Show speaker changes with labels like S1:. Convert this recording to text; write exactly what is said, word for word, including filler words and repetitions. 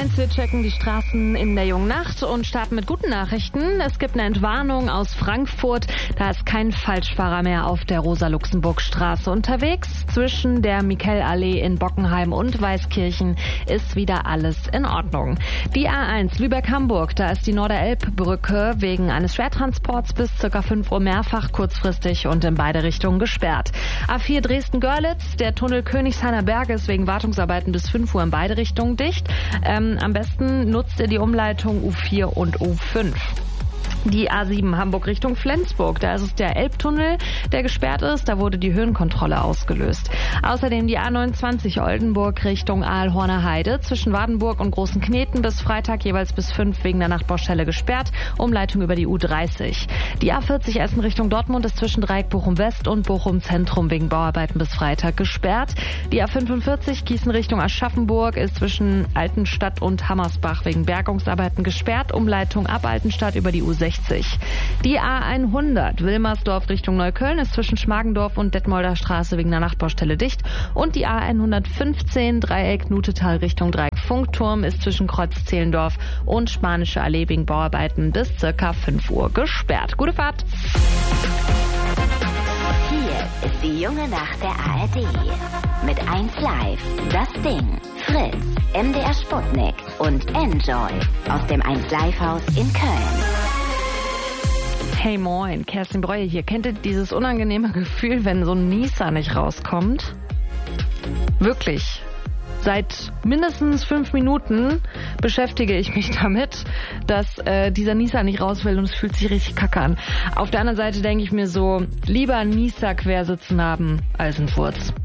S1: eins, wir checken die Straßen in der jungen Nacht und starten mit guten Nachrichten. Es gibt eine Entwarnung aus Frankfurt. Da ist kein Falschfahrer mehr auf der Rosa-Luxemburg-Straße unterwegs. Zwischen der Michelallee in Bockenheim und Weißkirchen ist wieder alles in Ordnung. Die A eins Lübeck-Hamburg, da ist die Norderelbbrücke wegen eines Schwertransports bis ca. fünf Uhr mehrfach kurzfristig und in beide Richtungen gesperrt. A vier Dresden-Görlitz, der Tunnel Königshainer Berge ist wegen Wartungsarbeiten bis fünf Uhr in beide Richtungen dicht. Ähm, am besten nutzt ihr die Umleitung U vier und U fünf. Die A sieben Hamburg Richtung Flensburg, da ist es der Elbtunnel, der gesperrt ist. Da wurde die Höhenkontrolle ausgelöst. Außerdem die A neunundzwanzig Oldenburg Richtung Aalhorner Heide zwischen Wadenburg und Großen Kneten bis Freitag jeweils bis fünf wegen der Nachtbaustelle gesperrt. Umleitung über die U dreißig. Die A vierzig Essen Richtung Dortmund ist zwischen Dreieck Bochum West und Bochum Zentrum wegen Bauarbeiten bis Freitag gesperrt. Die A fünfundvierzig Gießen Richtung Aschaffenburg ist zwischen Altenstadt und Hammersbach wegen Bergungsarbeiten gesperrt. Umleitung ab Altenstadt über die U sechzig. Die A hundert Wilmersdorf Richtung Neukölln ist zwischen Schmargendorf und Detmolder Straße wegen der Nachtbaustelle dicht. Und die A hundertfünfzehn Dreieck Nutetal Richtung Dreieck Funkturm ist zwischen Kreuz-Zehlendorf und Spanische Allee wegen Bauarbeiten bis circa fünf Uhr gesperrt. Gute Fahrt!
S2: Hier ist die junge Nacht der A R D. Mit eins Live, das Ding, Fritz, M D R Sputnik und Enjoy aus dem eins Live Haus in Köln.
S1: Hey moin, Kerstin Breuer hier. Kennt ihr dieses unangenehme Gefühl, wenn so ein Nieser nicht rauskommt? Wirklich. Seit mindestens fünf Minuten beschäftige ich mich damit, dass äh, dieser Nieser nicht raus will und es fühlt sich richtig kacke an. Auf der anderen Seite denke ich mir so, lieber einen Nieser quersitzen haben als einen Furz.